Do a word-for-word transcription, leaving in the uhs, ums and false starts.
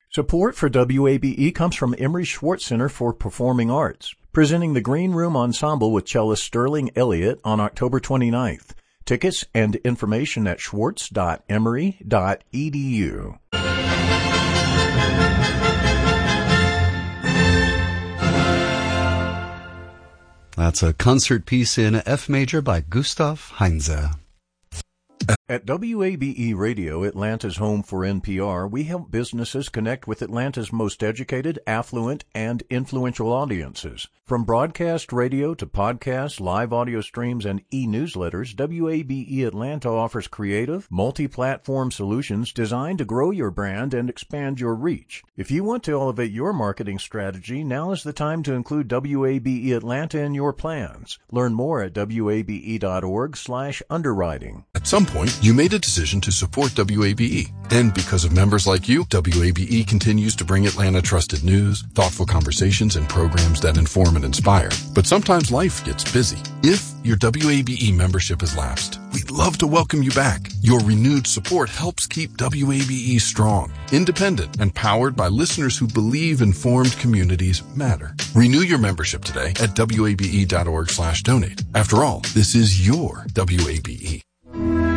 Support for W A B E comes from Emery Schwartz Center for Performing Arts, presenting the Green Room Ensemble with cellist Sterling Elliott on October twenty-ninth. Tickets and information at schwartz dot emory dot e d u. That's a concert piece in F major by Gustav Heinze. At W A B E Radio, Atlanta's home for N P R, we help businesses connect with Atlanta's most educated, affluent, and influential audiences. From broadcast radio to podcasts, live audio streams, and e-newsletters, W A B E Atlanta offers creative, multi-platform solutions designed to grow your brand and expand your reach. If you want to elevate your marketing strategy, now is the time to include W A B E Atlanta in your plans. Learn more at W A B E dot org slash underwriting. At some point, you made a decision to support W A B E. And because of members like you, W A B E continues to bring Atlanta trusted news, thoughtful conversations, and programs that inform and inspire. But sometimes life gets busy. If your W A B E membership has lapsed, we'd love to welcome you back. Your renewed support helps keep W A B E strong, independent, and powered by listeners who believe informed communities matter. Renew your membership today at W A B E dot org slash donate. After all, this is your W A B E.